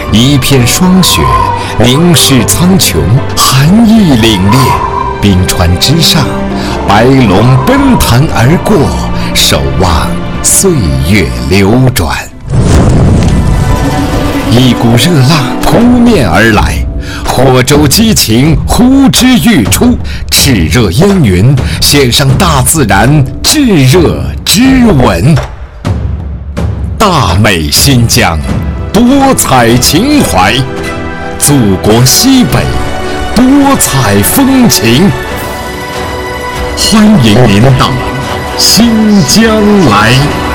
一片霜雪凝视苍穹，寒意凛冽。冰川之上，白龙奔腾而过，守望岁月流转。一股热浪扑面而来，火舟激情呼之欲出，炽热烟云献上大自然炙热之吻。大美新疆，多彩情怀，祖国西北，多彩风情。欢迎您到新疆来。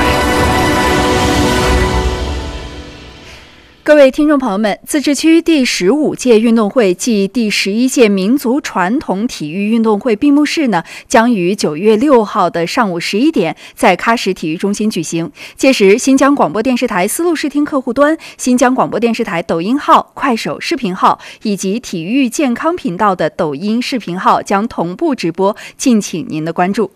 各位听众朋友们，自治区第15届运动会暨第11届民族传统体育运动会闭幕式呢，将于9月6号的上午11点在喀什体育中心举行。届时，新疆广播电视台丝路视听客户端、新疆广播电视台抖音号、快手视频号以及体育健康频道的抖音视频号将同步直播，敬请您的关注。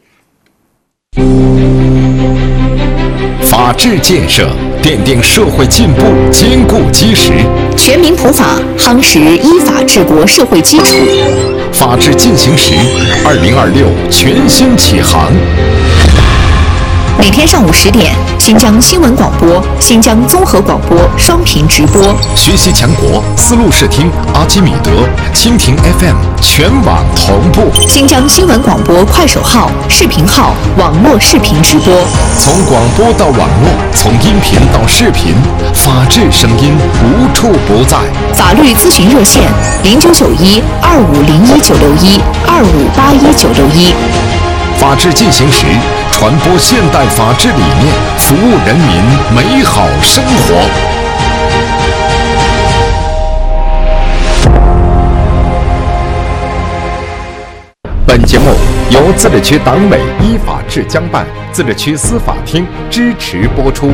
法治建设奠定社会进步坚固基石， 全民普法夯实依法治国社会基础。 法治进行时2026全新启航。 每天上午10点，新疆新闻广播、新疆综合广播双频直播。 学习强国，丝路视听、阿基米德、蜻蜓 FM 全网同步。 新疆新闻广播快手号、视频号网络视频直播。 从广播到网络，从音频到视频，法治声音无处不在。 法律咨询热线099125019612581961。 法治进行时，传播现代法治理念，服务人民美好生活。本节目由自治区党委依法治疆办、自治区司法厅支持播出。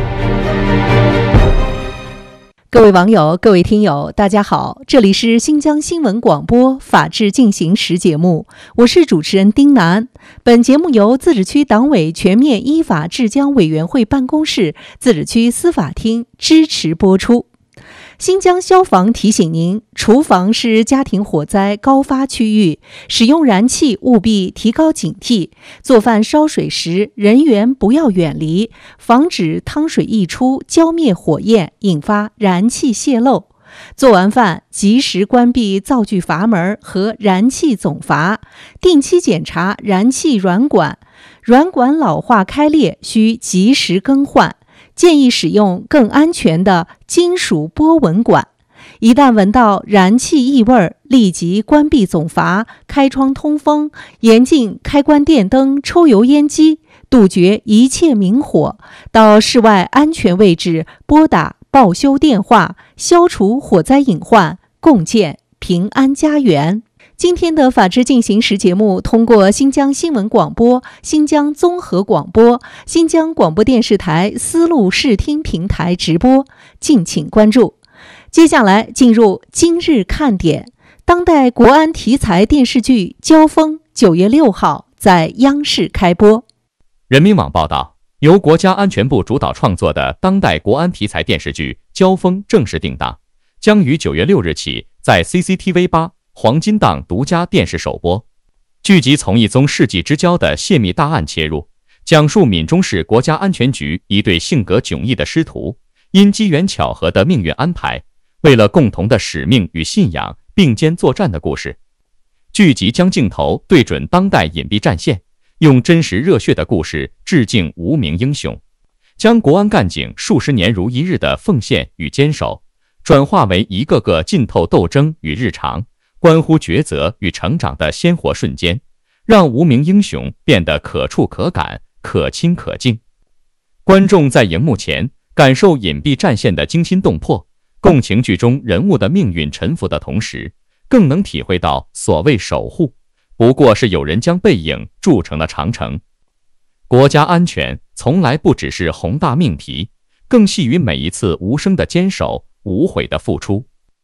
各位网友、各位听友，大家好，这里是新疆新闻广播法治进行时节目，我是主持人丁楠。本节目由自治区党委全面依法治疆委员会办公室、自治区司法厅支持播出。新疆消防提醒您，厨房是家庭火灾高发区域，使用燃气务必提高警惕，做饭烧水时人员不要远离，防止汤水溢出浇灭火焰，引发燃气泄漏。做完饭及时关闭灶具阀门和燃气总阀，定期检查燃气软管，软管老化开裂需及时更换。建议使用更安全的金属波纹管。一旦闻到燃气异味，立即关闭总阀，开窗通风，严禁开关电灯、抽油烟机，杜绝一切明火。到室外安全位置拨打报修电话，消除火灾隐患，共建平安家园。今天的法治进行时节目通过新疆新闻广播、新疆综合广播、新疆广播电视台丝路视听平台直播，敬请关注。接下来进入今日看点，当代国安题材电视剧《交锋》9月6号在央视开播。 人民网报道，由国家安全部主导创作的当代国安题材电视剧《交锋》正式定档，将于9月6日起在 CCTV8黄金档独家电视首播。剧集从一宗世纪之交的泄密大案切入，讲述闽中市国家安全局一对性格迥异的师徒，因机缘巧合的命运安排，为了共同的使命与信仰并肩作战的故事。剧集将镜头对准当代隐蔽战线，用真实热血的故事致敬无名英雄，将国安干警数十年如一日的奉献与坚守，转化为一个个浸透斗争与日常，关乎抉择与成长的鲜活瞬间，让无名英雄变得可触可感、可亲可敬。观众在荧幕前感受隐蔽战线的惊心动魄，共情剧中人物的命运沉浮的同时，更能体会到所谓守护，不过是有人将背影筑成了长城。国家安全从来不只是宏大命题，更系于每一次无声的坚守、无悔的付出。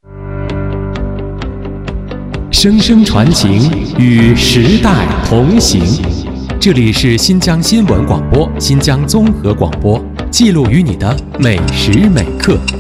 声声传情，与时代同行。这里是新疆新闻广播、新疆综合广播，记录与你的每时每刻。